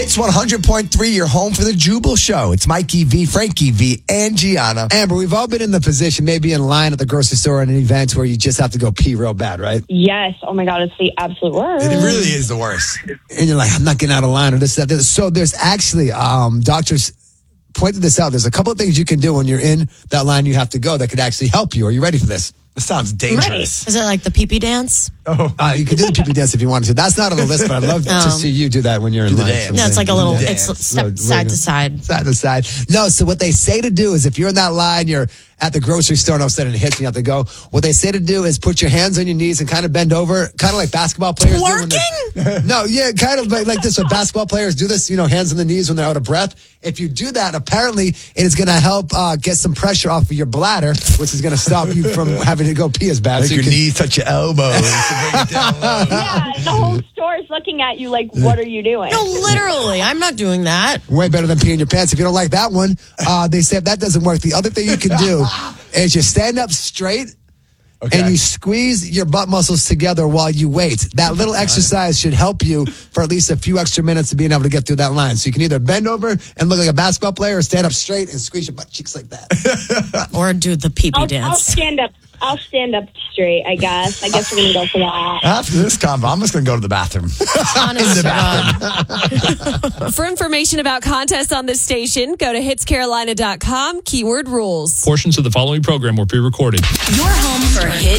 Hits 100.3, your home for the Jubal Show. It's Mikey V, Frankie V, and Gianna. Amber, we've all been in the position, maybe in line at the grocery store at an event where you just have to go pee real bad, right? Yes. Oh my God, it's the absolute worst. It really is the worst. And you're like, I'm not getting out of line or this, that. So there's actually, doctors pointed this out. There's a couple of things you can do when you're in that line you have to go that could actually help you. Are you ready for this? This sounds dangerous. Is it like the pee-pee dance? You can do the pee-pee dance if you wanted to. That's not on the list, but I'd love to see you do that when you're in line. dance. No, it's like a little, Dance. it's step side to side. Side to side. No, so what they say to do is if you're in that line, you're at the grocery store and all of a sudden it hits and you have to go. What they say to do is put your hands on your knees and kind of bend over, kind of like basketball players Twerking? do. No, yeah, kind of like this. When basketball players do this, hands on the knees when they're out of breath. If you do that, apparently it is going to help get some pressure off of your bladder, which is going to stop you from having to go pee as bad. Like your knees touch your elbows to bring it down low. Yeah, the whole store is looking at you like, what are you doing? No, literally. I'm not doing that. Way better than peeing your pants. If you don't like that one, they say if that doesn't work, the other thing you can do is you stand up straight and you squeeze your butt muscles together while you wait. That little exercise should help you for at least a few extra minutes of being able to get through that line. So you can either bend over and look like a basketball player or stand up straight and squeeze your butt cheeks like that. Or do the pee-pee I'll dance. stand up. I'll stand up straight, I guess. I guess we're going to go for that. After this convo, I'm just going to go to the bathroom. Honest to God. For information about contests on this station, go to hitscarolina.com, keyword rules. Portions of the following program were pre-recorded. Your home for hit